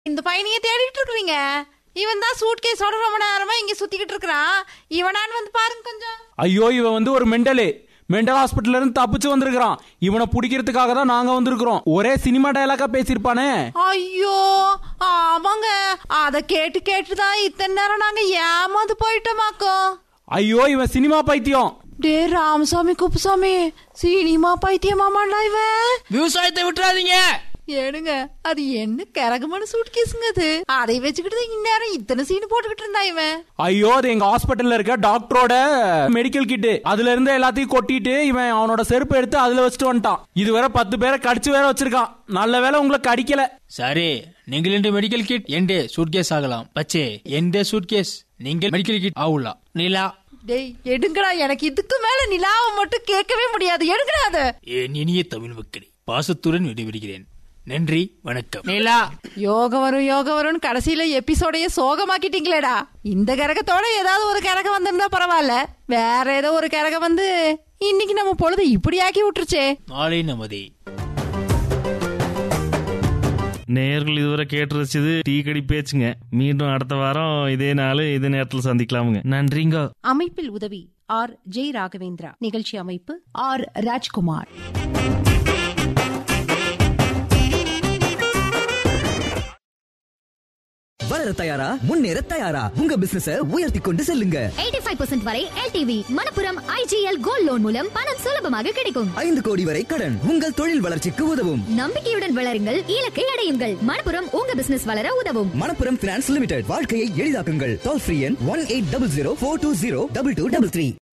இந்த பையனையே தேடிட்டு இருக்கீங்க. இவன் தான் சூட்கேஸோட ரொம்ப நேரமா இங்க சுத்திக்கிட்டு இருக்கான். இவனான்னு வந்து பாருங்க கொஞ்சம். ஐயோ, இவன் வந்து ஒரு மெண்டல் ஹாஸ்பிட்டல்ல இருந்து தப்பிச்சு வந்திருக்கான். இவனை பிடிக்கிறதுக்காக தான் நாங்க வந்திருக்கிறோம். ஒரே சினிமா டயலாக்கா பேசிருப்பானே. ஐயோ ஆமாங்க, அத கேட்டுதான் இத்தனை நேரம் நாங்க ஏமாந்து போயிட்டோமாக்கோ. ஐயோ, இவன் சினிமா பைத்தியம். டே ராமசாமி குப்புசாமி, சினிமா பைத்தியமாமாண்டா இவன். விவசாயத்தை விட்டுறாதீங்க. ஏனுங்க, அது என்ன கரகமான சூட்கேஸுங்க அது. அதை வச்சுக்கிட்டு இந்நேரம் இத்தனை சீனு போட்டுக்கிட்டு இருந்தா இவன். ஐயோ, அது எங்க ஹாஸ்பிட்டல்ல இருக்க டாக்டரோட மெடிக்கல் கிட். அதுல இருந்து எல்லாத்தையும் கொட்டிட்டு இவன் அவனோட செருப்பு எடுத்து அதுல வச்சுட்டு வந்துட்டான். இதுவரை 10 பேரை கடிச்சு வேற வச்சிருக்கான். நல்ல வேலை உங்களுக்கு கடிக்கல. சரி, நீங்கள் என்ற மெடிக்கல் கிட் என்டே சூட்கேஸ் ஆகலாம். பச்சே என்டே சூட்கேஸ் நீங்கள் மெடிக்கல் கிட் ஆகலாம். நீலா டேய் எடுங்கடா, எனக்கு இதுக்கு மேல நிலாவை மட்டும் கேட்கவே முடியாது. எடுங்கடா அத. என் இனிய தமிழ் மக்களே, பாசத்துடன் விடைபெறுகிறேன். நன்றி, வணக்கம். நீலா யோகம் வரும் கடைசியில எபிசோடைய சோகமாக்கிட்டீங்களேடா. இந்த கரகத்தோட ஏதாவது ஒரு கரகம் வந்திருந்தா பரவாயில்ல, வேற ஏதோ ஒரு கரகம் வந்து இன்னைக்கு நம்ம பொழுது இப்படி ஆக்கி விட்டுருச்சே. நாளை நமதே. நேயர்கள் இதுவரை கேட்டு ரசிச்சது டீ கடை பேச்சுங்க. மீண்டும் அடுத்த வாரம் இதே நாள் இதே நேரத்தில் சந்திக்கலாமுங்க. நன்றிங்க. அமைப்பில் உதவி ஆர் ஜெய் ராகவேந்திரா. நிகழ்ச்சி அமைப்பு ஆர் ராஜ்குமார். வளர தயாரா, முன்னேற தயாரா, உங்க பிசினஸ உயர்த்தி கொண்டு செல்லுங்க. 85% வரை LTV Manappuram IGL gold loan மூலம் பணம் சுலபமாக கிடைக்கும். 5 கோடி வரை கடன் உங்கள் தொழில் வளர்ச்சிக்கு உதவும். நம்பிக்கையுடன் வளருங்கள், இலக்கை அடையுங்கள். மணப்புரம் உங்க பிசினஸ் வளர உதவும். மணப்புரம் பினான்ஸ் லிமிடெட், வாழ்க்கையை எளிதாக்குங்கள். டோல் ஃப்ரீ எண் 1800 420 2233.